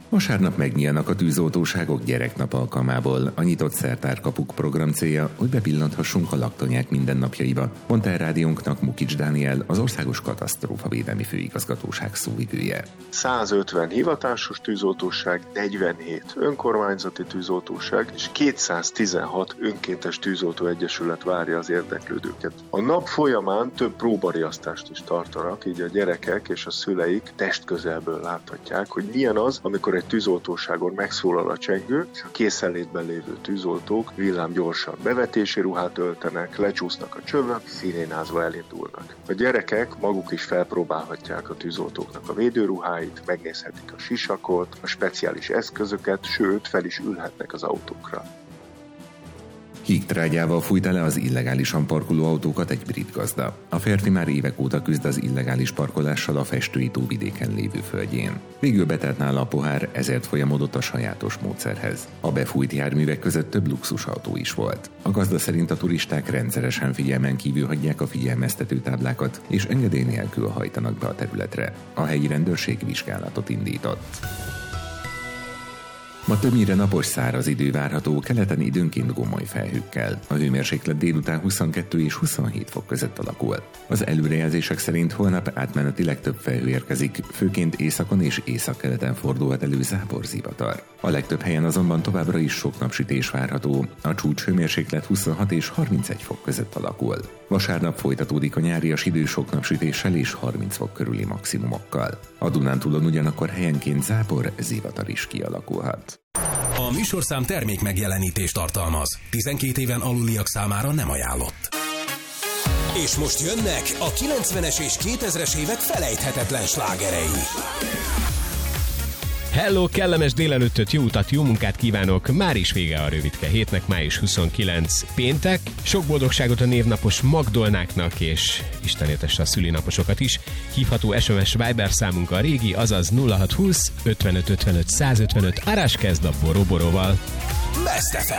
Vasárnap megnyílnak a tűzoltóságok gyereknap alkalmából. A Nyitott Szertárkapuk program célja, hogy bepillanthassunk a laktanyák mindennapjaiba, mondta el rádiónknak Mukics Dániel, az Országos Katasztrófavédelmi Főigazgatóság szóvivője. 150 hivatásos tűzoltóság, 47 önkormányzati tűzoltóság és 216 önkéntes tűzoltóegyesület várja az érdeklődőket. A nap folyamán több próbariasztást is tartanak, így a gyerekek és a szüleik testközelből láthatják, hogy milyen az, amikor egy tűzoltóságon megszólal a csengő, és a készenlétben lévő tűzoltók villámgyorsan bevetési ruhát öltenek, lecsúsznak a csövön, szirénázva elindulnak. A gyerekek maguk is felpróbálhatják a tűzoltóknak a védőruháit, megnézhetik a sisakot, a speciális eszközöket, sőt fel is ülhetnek az autókra. Hígtrágyával fújta le az illegálisan parkoló autókat egy brit gazda. A férfi már évek óta küzd az illegális parkolással a Festői tó vidéken lévő földjén. Végül betelt nála a pohár, ezért folyamodott a sajátos módszerhez. A befújt járművek között több luxusautó is volt. A gazda szerint a turisták rendszeresen figyelmen kívül hagyják a figyelmeztető táblákat, és engedély nélkül hajtanak be a területre. A helyi rendőrség vizsgálatot indított. Ma többnyire napos, száraz idő várható, keleten időnként gomoly felhőkkel. A hőmérséklet délután 22 és 27 fok között alakul. Az előrejelzések szerint holnap átmenetileg több felhő érkezik, főként északon és északkeleten fordulhat elő záporzivatar. A legtöbb helyen azonban továbbra is sok napsütés várható, a csúcs hőmérséklet 26 és 31 fok között alakul. Vasárnap folytatódik a nyárias idő sok napsütéssel és 30 fok körüli maximumokkal. A Dunántúlon ugyanakkor helyenként zápor, zivatar is kialakulhat. A műsorszám termék megjelenítést tartalmaz. 12 éven aluliak számára nem ajánlott. És most jönnek a 90-es és 2000-es évek felejthetetlen slágerei. Hello, kellemes délelőttöt, jó utat, jó munkát kívánok! Már is vége a rövidke hétnek, május 29 péntek. Sok boldogságot a névnapos Magdolnáknak, és Isten éltesse a szülinaposokat is. Hívható SMS Viber számunk a régi, azaz 0620 55 55 155. Árás kezd a Boroboróval. Best FM.